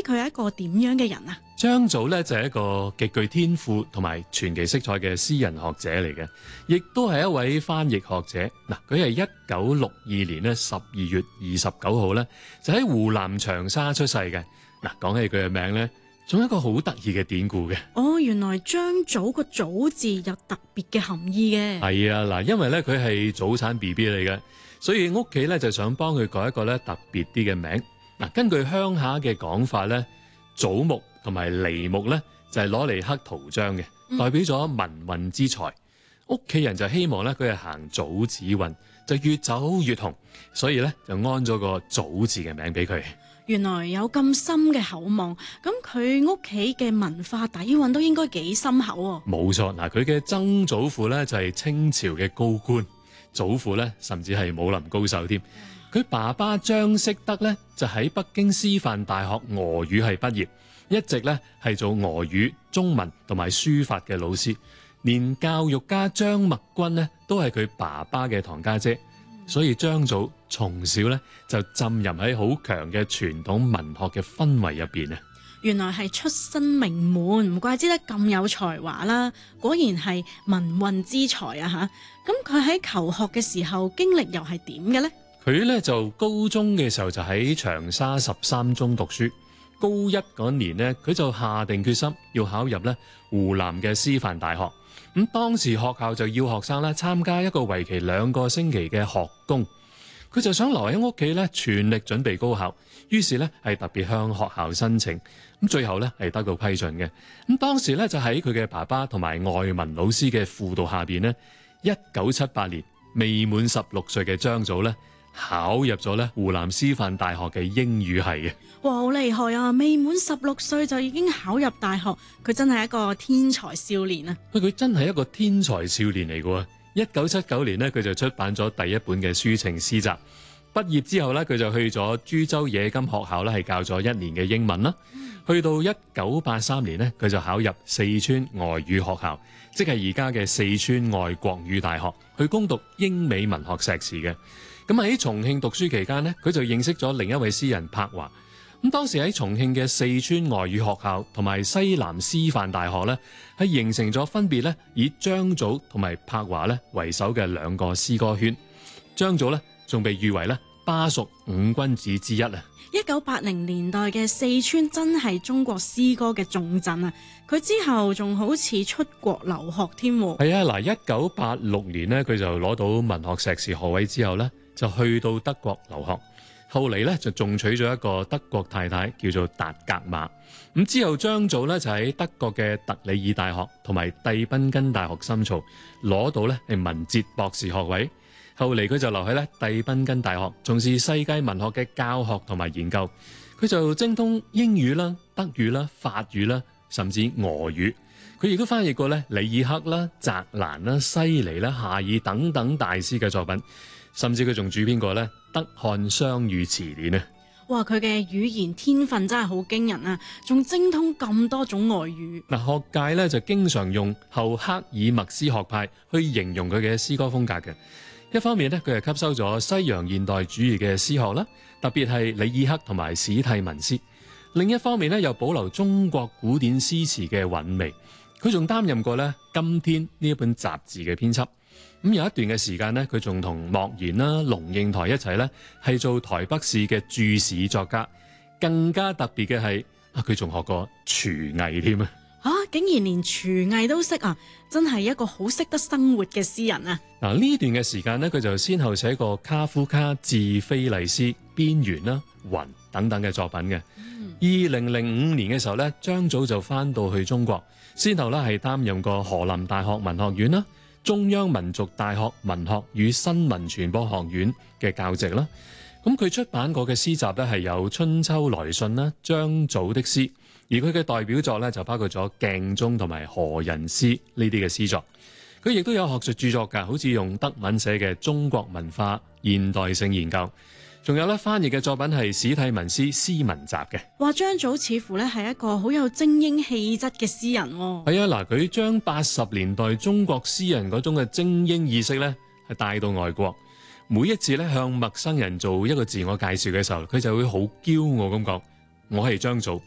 佢係一個點樣嘅人啊？ 張祖咧就係一個極具天賦同埋傳奇色彩嘅詩人學者嚟嘅，亦都係一位翻譯學者。嗱，佢係1962年咧12月29號咧就喺湖南長沙出世嘅。嗱，講起佢嘅名咧，仲有一個好得意嘅典故嘅。 哦，原來張祖個祖字有特別嘅含義嘅。 係啊，嗱，因為咧佢係早產 BB 嚟嘅，所以屋企咧就想幫佢改一個咧特別啲嘅名。嗱，根據鄉下嘅講法咧，祖木同埋梨木咧就係攞嚟刻圖章嘅，代表咗文運之財。屋企人就希望咧佢係行祖子運，就越走越紅，所以咧就安咗個祖字嘅名俾佢。 原來有咁深嘅厚望，咁佢屋企嘅文化底蘊都應該幾深厚喎。 冇錯，嗱，佢嘅曾祖父咧就係清朝嘅高官，祖父咧甚至係武林高手添。佢爸爸張適德咧就喺北京師範大學俄語系畢業，一直咧係做俄語、中文同埋書法嘅老師，連教育家張默君咧都係佢爸爸嘅堂家姐，所以張祖從小咧就浸淫喺好強嘅傳統文學嘅氛圍入邊啊！ 原來係出身名門，唔怪之得咁有才華啦，果然係文運之才啊吓！咁佢喺求學嘅時候經歷又係點嘅呢？ 佢咧就高中嘅時候就喺長沙13中讀書，高一嗰年呢，佢就下定決心要考入咧湖南嘅師範大學。咁當時學校就要學生咧參加一個為期2個星期嘅學工，佢就想留喺屋企咧全力準備高考，於是咧係特別向學校申請，咁最後咧係得到批准嘅。咁當時咧就喺佢嘅爸爸同埋外文老師嘅輔導下邊呢，1978年未滿16歲嘅張祖咧考入咗咧湖南師範大學嘅英語系嘅。 哇，好厲害啊！未滿16歲就已經考入大學，佢真係一個天才少年啊！ 佢真係一個天才少年嚟嘅。1979年呢，佢就出版咗第一本嘅抒情詩集。畢業之後咧，佢就去咗株洲冶金學校咧，係教咗1年嘅英文啦。去到1983年呢，佢就考入四川外語學校，即係而家嘅四川外國語大學，去攻讀英美文學碩士嘅。咁喺重慶讀書期間呢，佢就認識咗另一位詩人柏華。咁當時喺重慶嘅四川外語學校同埋西南師範大學咧，係形成咗分別咧以張祖同埋柏華咧為首嘅2個詩歌圈。張祖咧仲被譽為咧巴蜀5君子之一啊！1980年代嘅四川真係中國詩歌嘅重鎮啊！佢之後仲好似出國留學添。係啊，嗱，1986年呢，佢就攞到文學碩士學位之後咧，就去到德國留學。後嚟咧就仲娶咗一個德國太太，叫做達格瑪。咁之後張祖咧就喺德國嘅特里爾大學同埋蒂賓根大學深造，攞到咧係文哲博士學位。後嚟佢就留喺咧蒂賓根大學，從事世界文學嘅教學同埋研究。佢就精通英語啦、德語啦、法語啦，甚至俄語。佢亦都翻譯過咧里爾克啦、澤蘭啦、西尼啦、夏爾等等大師嘅作品。甚至佢仲主編過咧德漢雙語詞典啊！哇，佢嘅語言天分真係好驚人啊！仲精通咁多種外語。嗱，學界咧就經常用後克爾默斯學派去形容佢嘅詩歌風格嘅。一方面咧，佢係吸收咗西洋現代主義嘅詩學啦，特別係里爾克同埋史蒂文斯。另一方面咧，又保留中國古典詩詞嘅韻味。佢仲擔任過咧《今天》呢一本雜誌嘅編輯。咁有一段嘅時間咧，佢仲同莫言啦、龍應台一齊咧，係做台北市嘅駐市作家。更加特別嘅係，佢仲學過廚藝添啊！竟然連廚藝都識啊！真係一個好識得生活嘅詩人啊！嗱，呢段嘅時間咧，佢就先後寫過卡夫卡致菲麗斯、邊緣啦、雲等等嘅作品嘅。2005年嘅時候咧，張祖就翻到去中國，先後咧係擔任過河南大學文學院啦、中央民族大學文學與新聞傳播學院嘅教席啦。咁佢出版過嘅詩集咧係有《春秋來信》啦、張祖的詩，而佢嘅代表作咧就包括咗《鏡中》同埋《何人詩》呢啲嘅詩作。佢亦都有學術著作㗎，好似用德文寫嘅《中國文化現代性研究》，仲有咧翻譯嘅作品係史蒂文斯詩文集嘅。哇，張祖似乎咧係一個好有精英氣質嘅詩人喎。係啊，嗱，佢將80年代中國詩人嗰種嘅精英意識咧係帶到外國。每一次咧向陌生人做一個自我介紹嘅時候，佢就會好驕傲咁講：我係張祖，